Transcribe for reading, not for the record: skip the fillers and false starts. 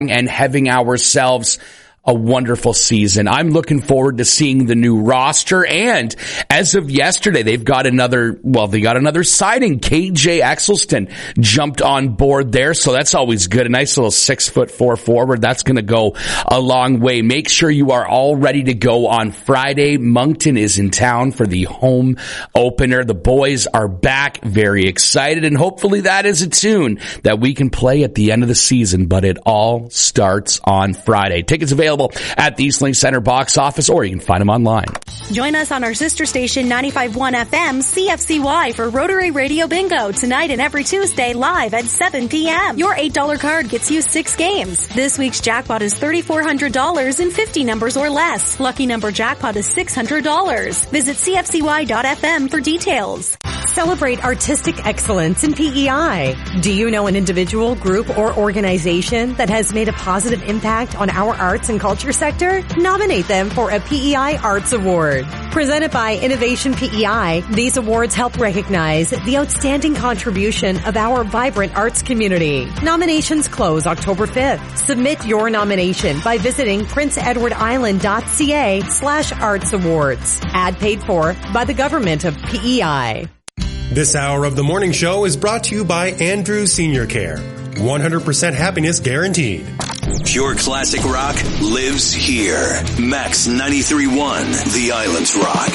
and having ourselves a wonderful season. I'm looking forward to seeing the new roster. And as of yesterday, they got another signing. KJ Exelston jumped on board there. So that's always good. A nice little 6'4" forward. That's going to go a long way. Make sure you are all ready to go on Friday. Moncton is in town for the home opener. The boys are back, very excited. And hopefully that is a tune that we can play at the end of the season. But it all starts on Friday. Tickets available at the Eastlink Center box office, or you can find them online. Join us on our sister station 95.1 FM CFCY for Rotary Radio Bingo tonight and every Tuesday live at 7 p.m. Your $8 card gets you 6 games. This week's jackpot is $3,400 in 50 numbers or less. Lucky number jackpot is $600. Visit CFCY.FM for details. Celebrate artistic excellence in PEI. Do you know an individual, group, or organization that has made a positive impact on our arts and culture sector? Nominate them for a PEI Arts Award. Presented by Innovation PEI, these awards help recognize the outstanding contribution of our vibrant arts community. Nominations close October 5th. Submit your nomination by visiting princeedwardisland.ca/arts awards. Ad paid for by the government of PEI. This hour of the morning show is brought to you by Andrew Senior Care. 100% happiness guaranteed. Pure classic rock lives here. Max 93.1, The Islands Rock.